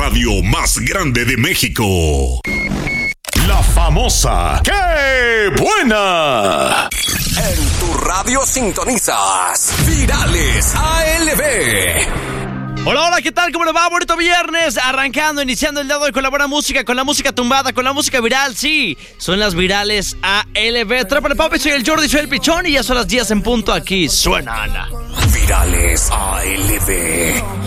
radio más grande de México. La famosa ¡Qué buena! En tu radio sintonizas Virales ALB. Hola, hola, ¿qué tal? ¿Cómo le va? Bonito viernes, arrancando, iniciando el día de hoy con la buena música, con la música tumbada, con la música viral, sí, son las Virales ALB. Trápale, papi, soy el Jordi, soy el Pichón y ya son las 10 en punto, aquí suena Ana. Virales ALB.